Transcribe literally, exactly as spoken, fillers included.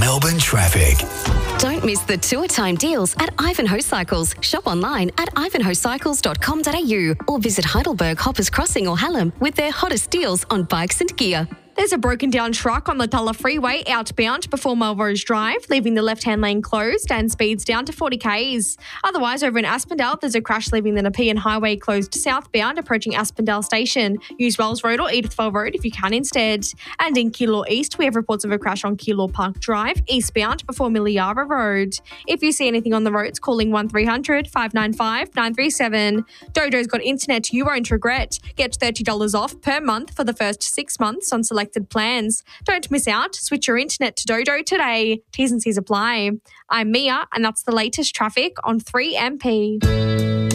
Melbourne traffic. Don't miss the tour time deals at Ivanhoe Cycles. Shop online at ivanhoe cycles dot com dot a u or visit Heidelberg, Hoppers Crossing or Hallam with their hottest deals on bikes and gear. There's a broken down truck on the Tulla Freeway outbound before Melrose Drive, leaving the left-hand lane closed and speeds down to forty k's. Otherwise, over in Aspendale, there's a crash leaving the Nepean Highway closed southbound approaching Aspendale Station. Use Wells Road or Edithvale Road if you can instead. And in Keilor East, we have reports of a crash on Keilor Park Drive, eastbound before Miliara Road. If you see anything on the roads, calling one three hundred, five nine five, nine three seven. Dodo's got internet you won't regret. Get thirty dollars off per month for the first six months on select plans. Don't miss out. Switch your internet to Dodo today. T's and C's apply. I'm Mia, and that's the latest traffic on three M P.